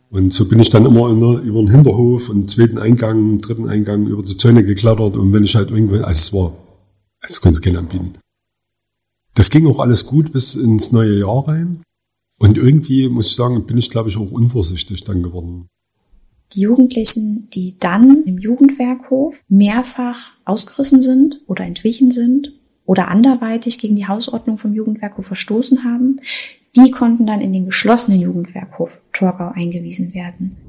Und so bin ich dann immer über den Hinterhof und zweiten Eingang, dritten Eingang über die Zäune geklettert. Und wenn ich halt irgendwann, das konnte es keiner anbieten. Das ging auch alles gut bis ins neue Jahr rein. Und irgendwie, muss ich sagen, bin ich, glaube ich, auch unvorsichtig dann geworden. Die Jugendlichen, die dann im Jugendwerkhof mehrfach ausgerissen sind oder entwichen sind oder anderweitig gegen die Hausordnung vom Jugendwerkhof verstoßen haben, die konnten dann in den geschlossenen Jugendwerkhof Torgau eingewiesen werden.